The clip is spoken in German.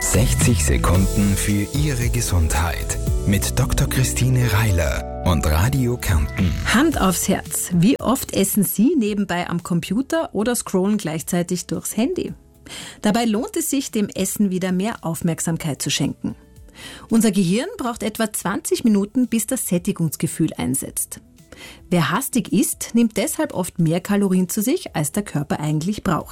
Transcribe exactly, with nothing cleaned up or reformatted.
sechzig Sekunden für Ihre Gesundheit mit Doktor Christine Reiler und Radio Kärnten. Hand aufs Herz. Wie oft essen Sie nebenbei am Computer oder scrollen gleichzeitig durchs Handy? Dabei lohnt es sich, dem Essen wieder mehr Aufmerksamkeit zu schenken. Unser Gehirn braucht etwa zwanzig Minuten, bis das Sättigungsgefühl einsetzt. Wer hastig isst, nimmt deshalb oft mehr Kalorien zu sich, als der Körper eigentlich braucht.